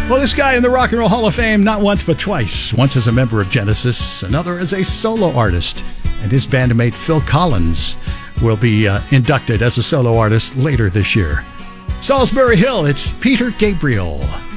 Well, this guy in the Rock and Roll Hall of Fame, not once but twice. Once as a member of Genesis, another as a solo artist. And his bandmate Phil Collins will be inducted as a solo artist later this year. Salisbury Hill, it's Peter Gabriel.